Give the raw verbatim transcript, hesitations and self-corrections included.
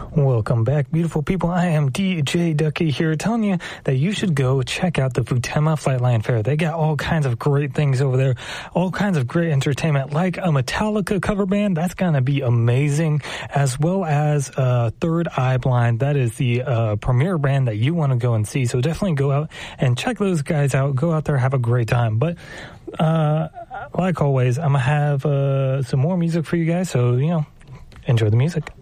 Welcome back, beautiful people. I am D J Ducky here telling you that you should go check out the Futema Flightline Fair. They got all kinds of great things over there, all kinds of great entertainment, like a Metallica cover band. That's going to be amazing, as well as uh, Third Eye Blind. That is the uh, premier band that you want to go and see. So definitely go out and check those guys out. Go out there, have a great time. But uh, like always, I'm going to have uh, some more music for you guys. So, you know, enjoy the music.